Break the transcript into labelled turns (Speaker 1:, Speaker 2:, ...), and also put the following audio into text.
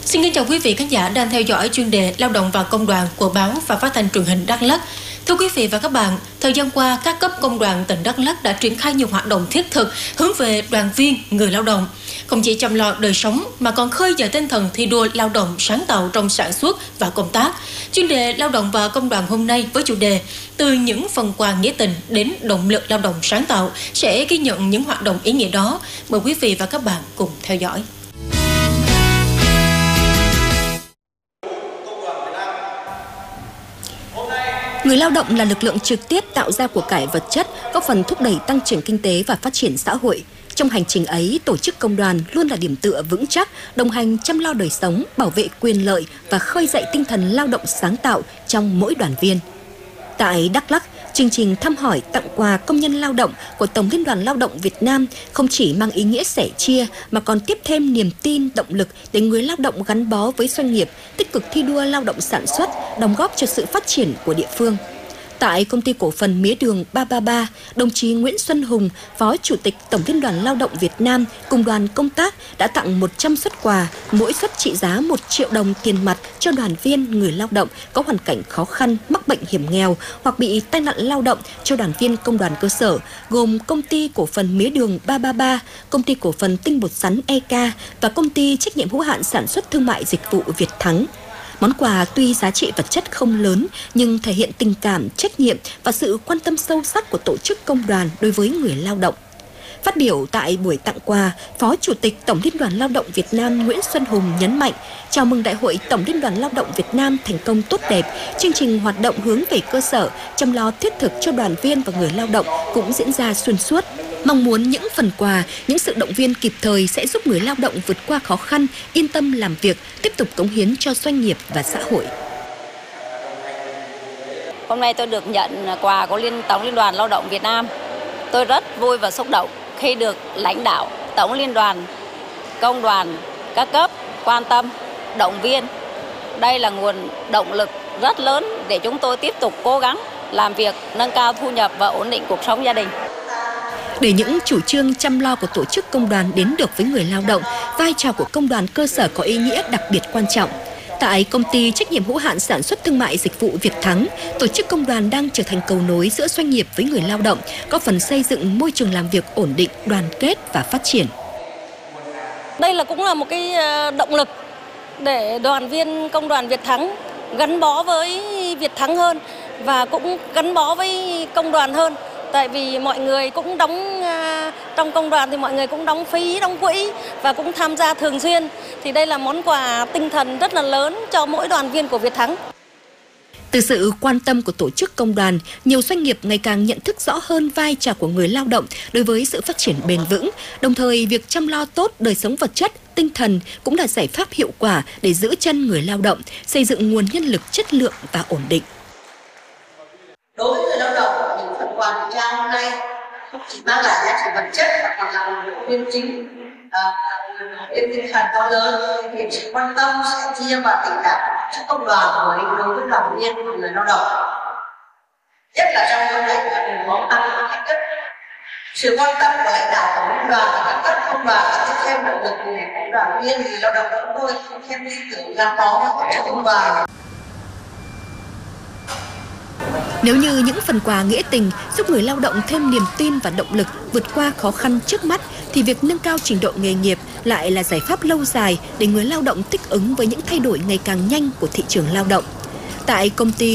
Speaker 1: Xin kính chào quý vị khán giả đang theo dõi chuyên đề Lao động và Công đoàn của báo và Phát thanh Truyền hình Đắk Lắk. Thưa quý vị và các bạn, thời gian qua, các cấp công đoàn tỉnh Đắk Lắk đã triển khai nhiều hoạt động thiết thực hướng về đoàn viên, người lao động. Không chỉ chăm lo đời sống mà còn khơi dậy tinh thần thi đua lao động sáng tạo trong sản xuất và công tác. Chuyên đề Lao động và Công đoàn hôm nay với chủ đề từ những phần quà nghĩa tình đến động lực lao động sáng tạo sẽ ghi nhận những hoạt động ý nghĩa đó. Mời quý vị và các bạn cùng theo dõi.
Speaker 2: Người lao động là lực lượng trực tiếp tạo ra của cải vật chất, góp phần thúc đẩy tăng trưởng kinh tế và phát triển xã hội. Trong hành trình ấy, tổ chức công đoàn luôn là điểm tựa vững chắc, đồng hành chăm lo đời sống, bảo vệ quyền lợi và khơi dậy tinh thần lao động sáng tạo trong mỗi đoàn viên. Tại Đắk Lắk, chương trình thăm hỏi tặng quà công nhân lao động của Tổng Liên đoàn Lao động Việt Nam không chỉ mang ý nghĩa sẻ chia mà còn tiếp thêm niềm tin, động lực để người lao động gắn bó với doanh nghiệp, tích cực thi đua lao động sản xuất, đóng góp cho sự phát triển của địa phương. Tại Công ty Cổ phần Mía đường 333, đồng chí Nguyễn Xuân Hùng, Phó Chủ tịch Tổng Liên đoàn Lao động Việt Nam cùng đoàn công tác đã tặng 100 suất quà, mỗi suất trị giá 1 triệu đồng tiền mặt cho đoàn viên người lao động có hoàn cảnh khó khăn, mắc bệnh hiểm nghèo hoặc bị tai nạn lao động cho đoàn viên công đoàn cơ sở, gồm Công ty Cổ phần Mía đường 333, Công ty Cổ phần Tinh bột sắn EK và Công ty Trách nhiệm hữu hạn Sản xuất Thương mại Dịch vụ Việt Thắng. Món quà tuy giá trị vật chất không lớn nhưng thể hiện tình cảm, trách nhiệm và sự quan tâm sâu sắc của tổ chức công đoàn đối với người lao động. Phát biểu tại buổi tặng quà, Phó Chủ tịch Tổng Liên đoàn Lao động Việt Nam Nguyễn Xuân Hùng nhấn mạnh, chào mừng Đại hội Tổng Liên đoàn Lao động Việt Nam thành công tốt đẹp, chương trình hoạt động hướng về cơ sở, chăm lo thiết thực cho đoàn viên và người lao động cũng diễn ra xuyên suốt. Mong muốn những phần quà, những sự động viên kịp thời sẽ giúp người lao động vượt qua khó khăn, yên tâm làm việc, tiếp tục cống hiến cho doanh nghiệp và xã hội.
Speaker 3: Hôm nay tôi được nhận quà của Tổng Liên đoàn Lao động Việt Nam. Tôi rất vui và xúc động khi được lãnh đạo Tổng Liên đoàn, công đoàn, các cấp quan tâm, động viên. Đây là nguồn động lực rất lớn để chúng tôi tiếp tục cố gắng làm việc, nâng cao thu nhập và ổn định cuộc sống gia đình.
Speaker 2: Để những chủ trương chăm lo của tổ chức công đoàn đến được với người lao động, vai trò của công đoàn cơ sở có ý nghĩa đặc biệt quan trọng. Tại Công ty Trách nhiệm hữu hạn Sản xuất Thương mại Dịch vụ Việt Thắng, tổ chức công đoàn đang trở thành cầu nối giữa doanh nghiệp với người lao động, góp phần xây dựng môi trường làm việc ổn định, đoàn kết và phát triển.
Speaker 4: Đây cũng là một cái động lực để đoàn viên công đoàn Việt Thắng gắn bó với Việt Thắng hơn và cũng gắn bó với công đoàn hơn. Tại vì mọi người cũng trong công đoàn thì mọi người cũng đóng phí, đóng quỹ và cũng tham gia thường xuyên. Thì đây là món quà tinh thần rất là lớn cho mỗi đoàn viên của Việt Thắng.
Speaker 2: Từ sự quan tâm của tổ chức công đoàn, nhiều doanh nghiệp ngày càng nhận thức rõ hơn vai trò của người lao động đối với sự phát triển bền vững. Đồng thời, việc chăm lo tốt đời sống vật chất, tinh thần cũng là giải pháp hiệu quả để giữ chân người lao động, xây dựng nguồn nhân lực chất lượng và ổn định.
Speaker 5: Đối với người lao động, những phần quà của cha hôm nay không chỉ mang lại giá trị vật chất mà còn là một động viên tinh thần to lớn, thể hiện sự quan tâm, sẻ chia và tình cảm cho công đoàn đối với đoàn viên của người lao động. Nhất là trong bối cảnh nhiều khó khăn và thách thức, sự quan tâm của lãnh đạo tổng liên đoàn và các cấp công đoàn đã tiếp thêm động lực để đoàn viên người lao động chúng tôi thêm tin tưởng gắn bó với tổ chức công đoàn.
Speaker 2: Nếu như những phần quà nghĩa tình giúp người lao động thêm niềm tin và động lực vượt qua khó khăn trước mắt, thì việc nâng cao trình độ nghề nghiệp lại là giải pháp lâu dài để người lao động thích ứng với những thay đổi ngày càng nhanh của thị trường lao động. Tại công ty